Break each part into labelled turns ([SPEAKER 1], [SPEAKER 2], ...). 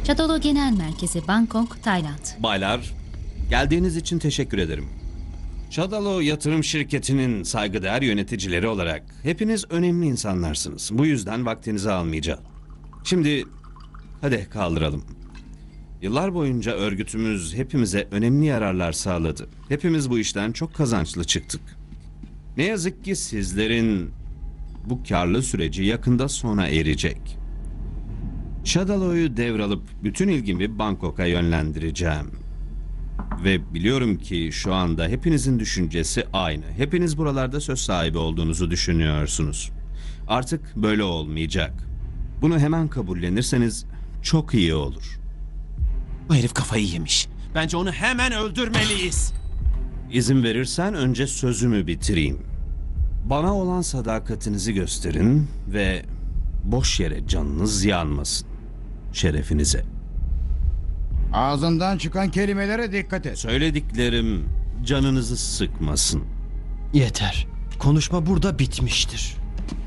[SPEAKER 1] Çadolo Genel Merkezi, Bangkok, Tayland.
[SPEAKER 2] Baylar, geldiğiniz için teşekkür ederim. Çadalo Yatırım Şirketi'nin saygıdeğer yöneticileri olarak hepiniz önemli insanlarsınız. Bu yüzden vaktinizi almayacağım. Şimdi hadi kaldıralım. Yıllar boyunca örgütümüz hepimize önemli yararlar sağladı. Hepimiz bu işten çok kazançlı çıktık. Ne yazık ki sizlerin bu karlı süreci yakında sona erecek. Çadalo'yu devralıp bütün ilgimi Bangkok'a yönlendireceğim. Ve biliyorum ki şu anda hepinizin düşüncesi aynı. Hepiniz buralarda söz sahibi olduğunuzu düşünüyorsunuz. Artık böyle olmayacak. Bunu hemen kabullenirseniz çok iyi olur.
[SPEAKER 3] Bu herif kafayı yemiş. Bence onu hemen öldürmeliyiz.
[SPEAKER 2] İzin verirsen önce sözümü bitireyim. Bana olan sadakatinizi gösterin ve boş yere canınız yanmasın. Şerefinize.
[SPEAKER 4] Ağzından çıkan kelimelere dikkat et.
[SPEAKER 2] Söylediklerim canınızı sıkmasın.
[SPEAKER 5] Yeter. Konuşma burada bitmiştir.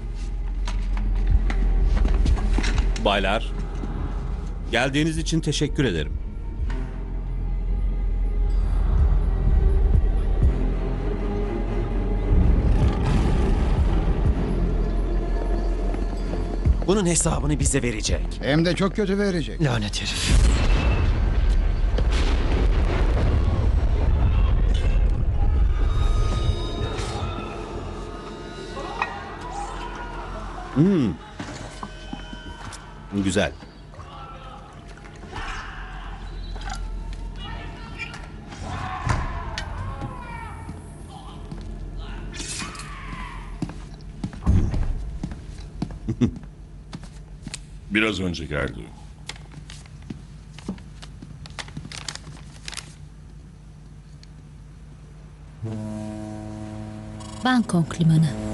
[SPEAKER 2] Baylar, geldiğiniz için teşekkür ederim.
[SPEAKER 3] Bunun hesabını bize verecek.
[SPEAKER 4] Hem de çok kötü verecek.
[SPEAKER 5] Lanet herif.
[SPEAKER 2] Güzel.
[SPEAKER 6] Biraz önce geldi.
[SPEAKER 1] Bangkok Limanı.